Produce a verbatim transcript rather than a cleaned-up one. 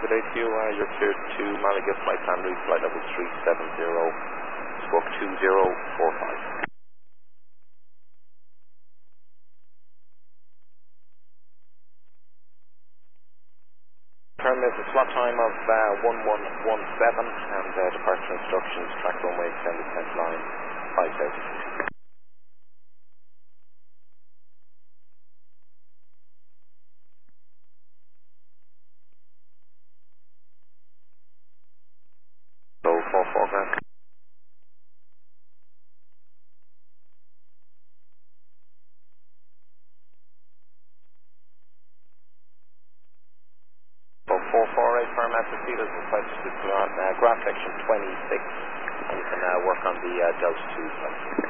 good day to you. Uh, you're cleared to Malaga Flight Landry, flight level three seven zero, squawk two zero four five. Term is a slot time of uh, one one one seven and uh, departure instructions, track runway extended center line five thousand. So four four grand. So four four eight firm at the seat is requested to on uh, ground section twenty-six, and you can uh, work on the uh, Delta two flight.